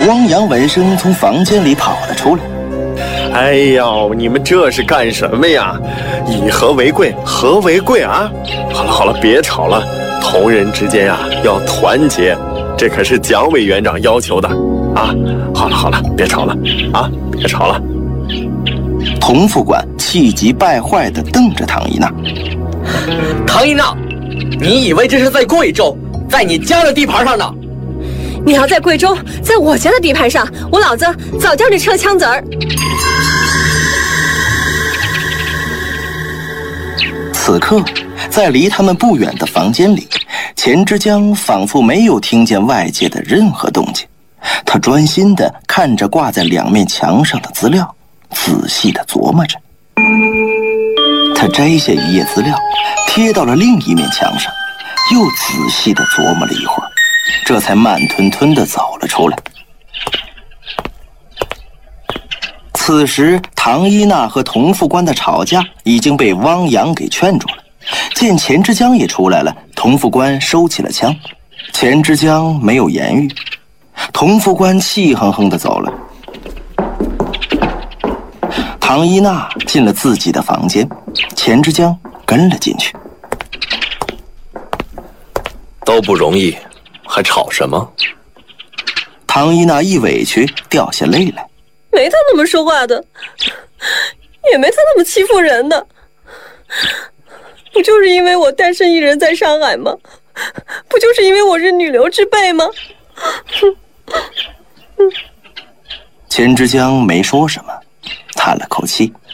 汪洋闻声从房间里跑了出来。 哎呦，你们这是干什么呀？以和为贵，和为贵啊！好了好了，别吵了，同仁之间啊要团结，这可是蒋委员长要求的啊！好了好了，别吵了啊，别吵了。 童副官气急败坏地瞪着唐一娜。 唐一娜，你以为这是在贵州，在你家的地盘上呢？ 你要在贵州，在我家的地盘上，我老子早叫你撤枪子儿。 此刻，在离他们不远的房间里，钱之江仿佛没有听见外界的任何动静，他专心地看着挂在两面墙上的资料，仔细地琢磨着。他摘下一页资料，贴到了另一面墙上，又仔细地琢磨了一会儿，这才慢吞吞地走了出来。此时，唐一娜和童副官的吵架已经被汪洋给劝住了。见钱之江也出来了，童副官收起了枪。钱之江没有言语，童副官气哼哼地走了。唐一娜进了自己的房间，钱之江跟了进去。 都不容易，还吵什么？ 唐一娜一委屈，掉下泪来。 没他那么说话的，也没他那么欺负人的。不就是因为我单身一人在上海吗？不就是因为我是女流之辈吗？ 钱之江没说什么，叹了口气。